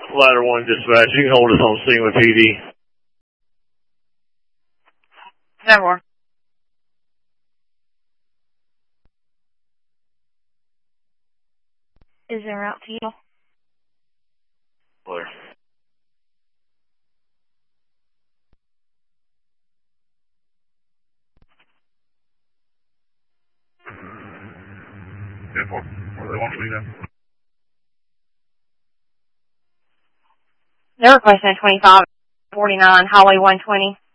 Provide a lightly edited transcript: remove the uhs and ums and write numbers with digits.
Ladder 1 dispatch, you can hold us on scene with PD. No more. Is there out to you? Clear. Where they want me then? They're requesting 2549, Highway 120.